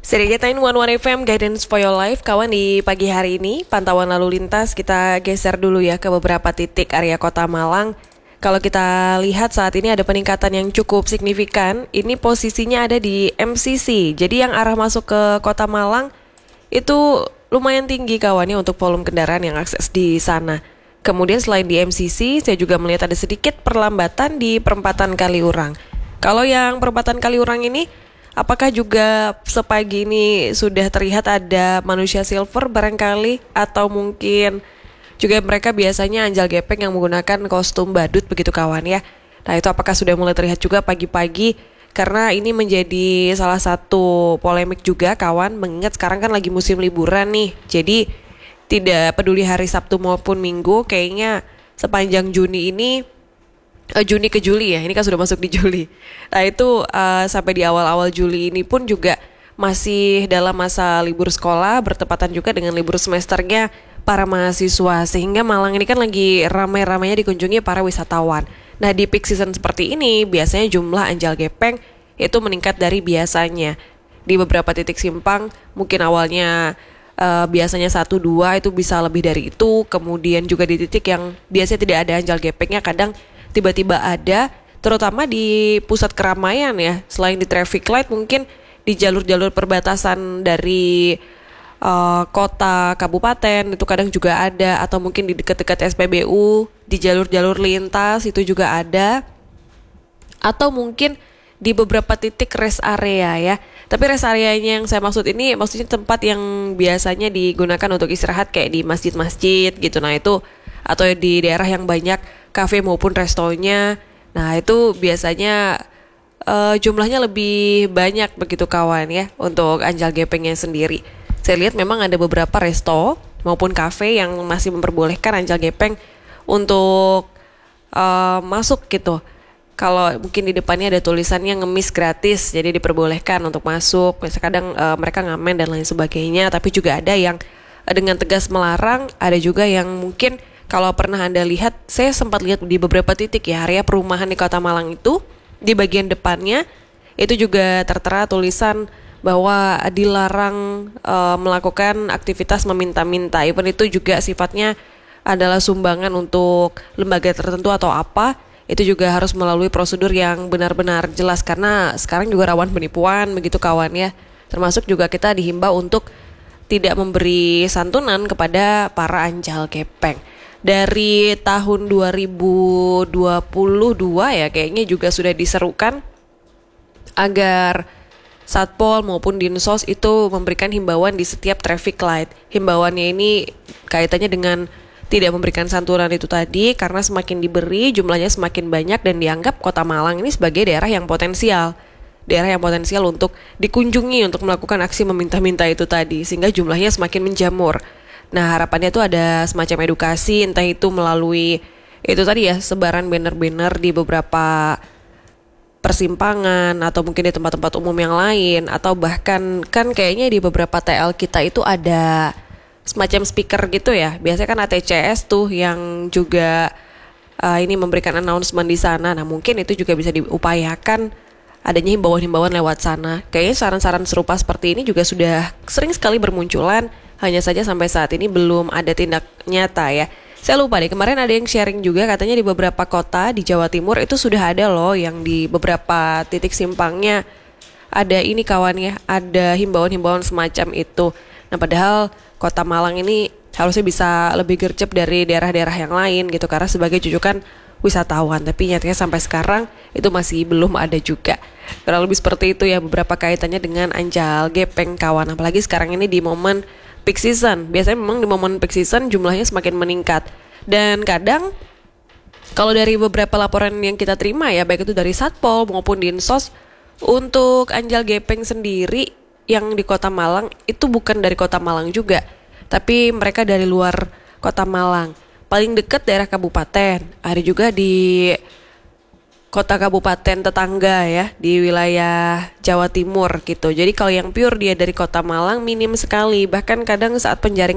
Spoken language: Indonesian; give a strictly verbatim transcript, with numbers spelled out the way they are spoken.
Serigetain One One F M Guidance for Your Life. Kawan, di pagi hari ini pantauan lalu lintas kita geser dulu ya ke beberapa titik area kota Malang. Kalau kita lihat saat ini ada peningkatan yang cukup signifikan. Ini posisinya ada di M C C. Jadi yang arah masuk ke kota Malang itu lumayan tinggi kawannya untuk volume kendaraan yang akses di sana. Kemudian selain di M C C, saya juga melihat ada sedikit perlambatan di perempatan Kaliurang. Kalau yang perempatan Kaliurang ini, apakah juga sepagi ini sudah terlihat ada manusia silver barangkali? Atau mungkin juga mereka biasanya anjal gepeng yang menggunakan kostum badut begitu kawan ya. Nah itu apakah sudah mulai terlihat juga pagi-pagi? Karena ini menjadi salah satu polemik juga kawan, mengingat sekarang kan lagi musim liburan nih. Jadi tidak peduli hari Sabtu maupun Minggu, kayaknya sepanjang Juni ini, uh, Juni ke Juli ya, ini kan sudah masuk di Juli. Nah itu uh, sampai di awal-awal Juli ini pun juga masih dalam masa libur sekolah, bertepatan juga dengan libur semesternya para mahasiswa. Sehingga Malang ini kan lagi ramai-ramainya dikunjungi para wisatawan. Nah di peak season seperti ini, biasanya jumlah anjal gepeng itu meningkat dari biasanya. Di beberapa titik simpang, mungkin awalnya Uh, biasanya satu dua itu bisa lebih dari itu. Kemudian juga di titik yang biasanya tidak ada anjal gepengnya, kadang tiba-tiba ada, terutama di pusat keramaian ya. Selain di traffic light, mungkin di jalur-jalur perbatasan dari uh, kota kabupaten itu kadang juga ada. Atau mungkin di dekat-dekat S P B U, di jalur-jalur lintas itu juga ada. Atau mungkin di beberapa titik rest area ya. Tapi rest areanya yang saya maksud ini maksudnya tempat yang biasanya digunakan untuk istirahat kayak di masjid-masjid gitu. Nah itu, atau di daerah yang banyak kafe maupun restonya. Nah itu biasanya uh, jumlahnya lebih banyak begitu kawan ya untuk anjal gepengnya sendiri. Saya lihat memang ada beberapa resto maupun kafe yang masih memperbolehkan anjal gepeng untuk uh, masuk gitu. Kalau mungkin di depannya ada tulisannya ngemis gratis, jadi diperbolehkan untuk masuk. Biasanya kadang uh, mereka ngamen dan lain sebagainya. Tapi juga ada yang uh, dengan tegas melarang. Ada juga yang mungkin kalau pernah Anda lihat, saya sempat lihat di beberapa titik ya, area perumahan di kota Malang itu, di bagian depannya itu juga tertera tulisan bahwa dilarang uh, melakukan aktivitas meminta-minta. Even itu juga sifatnya adalah sumbangan untuk lembaga tertentu atau apa. Itu juga harus melalui prosedur yang benar-benar jelas, karena sekarang juga rawan penipuan begitu kawan ya. Termasuk juga kita dihimbau untuk tidak memberi santunan kepada para anjal gepeng. Dari tahun dua ribu dua puluh dua ya kayaknya juga sudah diserukan agar Satpol maupun Dinsos itu memberikan himbauan di setiap traffic light. Himbauannya ini kaitannya dengan tidak memberikan santunan itu tadi, karena semakin diberi jumlahnya semakin banyak dan dianggap kota Malang ini sebagai daerah yang potensial. Daerah yang potensial untuk dikunjungi untuk melakukan aksi meminta-minta itu tadi, sehingga jumlahnya semakin menjamur. Nah harapannya itu ada semacam edukasi, entah itu melalui itu tadi ya, sebaran banner-banner di beberapa persimpangan atau mungkin di tempat-tempat umum yang lain, atau bahkan kan kayaknya di beberapa T L kita itu ada semacam speaker gitu ya. Biasanya kan A T C S tuh yang juga uh, ini memberikan announcement di sana. Nah mungkin itu juga bisa diupayakan adanya himbauan-himbauan lewat sana. Kayaknya saran-saran serupa seperti ini juga sudah sering sekali bermunculan. Hanya saja sampai saat ini belum ada tindak nyata ya. Saya lupa deh, kemarin ada yang sharing juga katanya di beberapa kota di Jawa Timur itu sudah ada loh yang di beberapa titik simpangnya ada ini kawan ya, ada himbauan-himbauan semacam itu. Nah padahal kota Malang ini harusnya bisa lebih gercep dari daerah-daerah yang lain gitu, karena sebagai jujukan wisatawan. Tapi nyatanya sampai sekarang itu masih belum ada juga. Kurang lebih seperti itu ya beberapa kaitannya dengan anjal gepeng kawan. Apalagi sekarang ini di momen peak season. Biasanya memang di momen peak season jumlahnya semakin meningkat. Dan kadang kalau dari beberapa laporan yang kita terima ya, baik itu dari Satpol maupun Dinsos, untuk anjal gepeng sendiri yang di kota Malang itu bukan dari kota Malang juga, tapi mereka dari luar kota Malang. Paling dekat daerah kabupaten, ada juga di kota kabupaten tetangga ya, di wilayah Jawa Timur gitu. Jadi kalau yang pure dia dari kota Malang minim sekali. Bahkan kadang saat penjaringan